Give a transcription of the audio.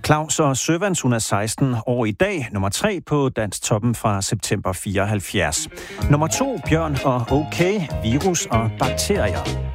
Claus og Søvans, hun er 16 år i dag. Nummer 3 på Dansktoppen fra september 74. Nummer 2, Bjørn og OK, virus og bakterier.